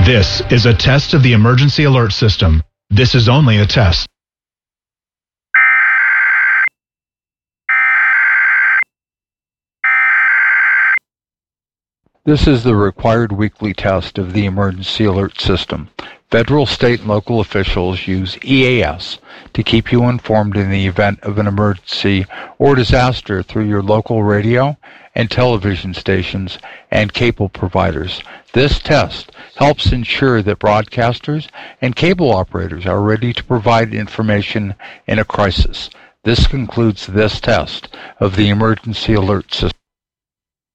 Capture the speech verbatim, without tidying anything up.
This is a test of the emergency alert system. This is only a test. This is the required weekly test of the emergency alert system. Federal, state, and local officials use E A S to keep you informed in the event of an emergency or disaster through your local radio and television stations and cable providers. This test helps ensure that broadcasters and cable operators are ready to provide information in a crisis. This concludes this test of the emergency alert system.